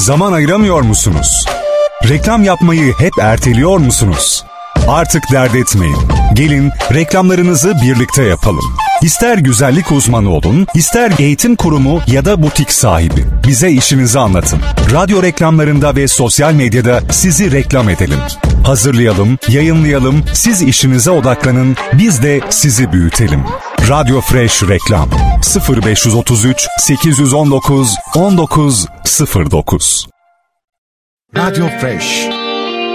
Zaman ayıramıyor musunuz? Reklam yapmayı hep erteliyor musunuz? Artık dert etmeyin. Gelin reklamlarınızı birlikte yapalım. İster güzellik uzmanı olun, ister eğitim kurumu ya da butik sahibi. Bize işinizi anlatın. Radyo reklamlarında ve sosyal medyada sizi reklam edelim. Hazırlayalım, yayınlayalım, siz işinize odaklanın, biz de sizi büyütelim. Radyo Fresh Reklam 0533 819 1909. Radyo Fresh.